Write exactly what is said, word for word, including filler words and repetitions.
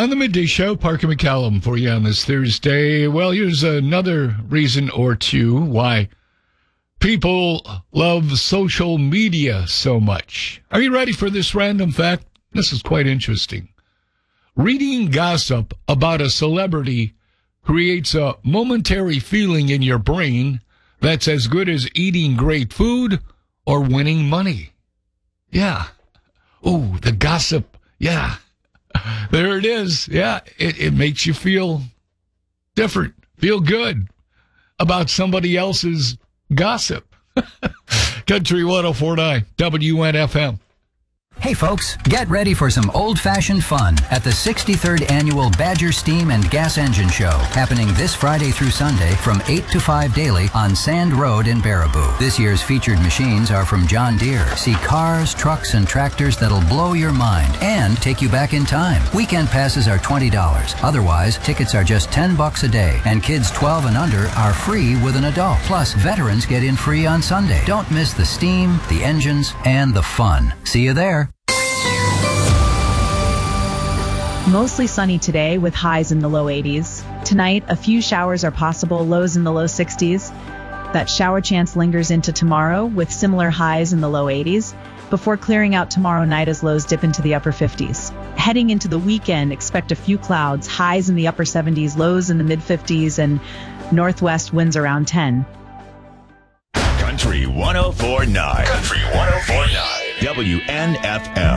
On the Midday Show, Parker McCallum for you on this Thursday. Well, here's another reason or two why people love social media so much. Are you ready for this random fact? This is quite interesting. Reading gossip about a celebrity creates a momentary feeling in your brain that's as good as eating great food or winning money. Yeah. Oh, the gossip. Yeah. There it is. Yeah, it, it makes you feel different, feel good about somebody else's gossip. Country one oh four point nine, W N F M. Hey folks, get ready for some old-fashioned fun at the sixty-third Annual Badger Steam and Gas Engine Show, happening this Friday through Sunday from eight to five daily on Sand Road in Baraboo. This year's featured machines are from John Deere. See cars, trucks, and tractors that'll blow your mind and take you back in time. Weekend passes are twenty dollars. Otherwise, tickets are just ten bucks a day, and kids twelve and under are free with an adult. Plus, veterans get in free on Sunday. Don't miss the steam, the engines, and the fun. See you there. Mostly sunny today with highs in the low eighties. Tonight, a few showers are possible, lows in the low sixties. That shower chance lingers into tomorrow with similar highs in the low eighties, before clearing out tomorrow night as lows dip into the upper fifties. Heading into the weekend, expect a few clouds, highs in the upper seventies, lows in the mid fifties, and northwest winds around ten. Country one oh four point nine. Country one oh four point nine. W N F M.